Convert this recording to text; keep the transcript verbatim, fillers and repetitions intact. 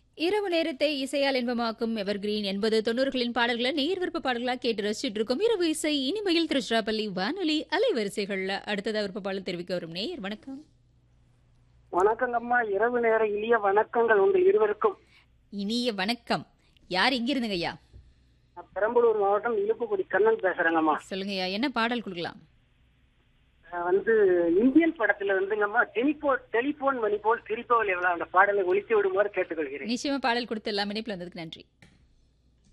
இரவு நேரத்தை இசையால் இன்பமாக்கும் எவர்கிரீன் எண்பது தொண்ணூறுகளின் பாடல்களை நேர் விருப்ப பாடல்களா கேட்டு ரசிச்சுட்டு இருக்கோம். இரவு இசை இனிமையில் திருச்சிராப்பள்ளி வானொலி அலைவரிசைகள்ல அடுத்ததா விருப்ப பாடல் தெரிவிக்க வரும் நேயர் வணக்கம். வணக்கங்கம்மா. இரவு நேர இனிய வணக்கங்கள் உங்கள் இருவருக்கும். இனிய வணக்கம். யார் இங்கிருந்துங்க ஐயா? நான் பெரம்பலூர் மாவட்டம் இலுப்புக்குடி கண்ணன் பேசுறேங்கம்மா. சொல்லுங்க ஐயா, என்ன பாடல் கொடுக்கலாம்? அஹ் வந்து இந்தியன் படத்துல வந்துங்கம்மா டெலிபோ டெலிபோன் மணி போல் சிரிப்பவள் எவ்வளவு அந்த பாடலை ஒலித்து விடுமாறு கேட்டுக்கொள்கிறேன். நிச்சயமா பாடல் கொடுத்து எல்லாமே இணைப்புல வந்ததுக்கு நன்றி.